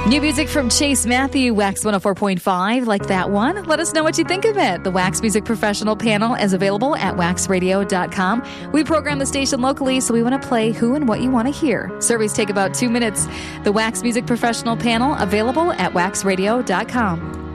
New music from Chase Matthew, Wax 104.5. Like that one? Let us know what you think of it. The Wax Music Professional panel is available at waxradio.com. We program the station locally, so we want to play who and what you want to hear. Surveys take about 2 minutes. The Wax Music Professional panel available at waxradio.com.